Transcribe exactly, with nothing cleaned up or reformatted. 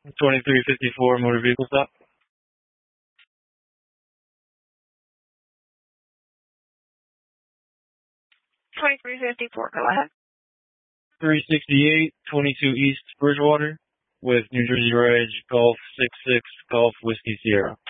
twenty-three fifty-four motor vehicle stop. twenty-three fifty-four, go ahead. three sixty-eight twenty-two East Bridgewater with New Jersey Reg Golf six six Golf Whiskey Sierra.